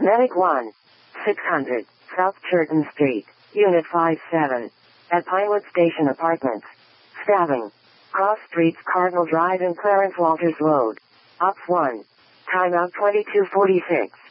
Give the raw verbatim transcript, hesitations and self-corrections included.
Medic one. six hundred, South Churton Street, Unit five seven. At Pinewood Station Apartments. Stabbing. Cross Streets, Cardinal Drive and Clarence Walters Road. Ops one. Timeout twenty-two forty-six.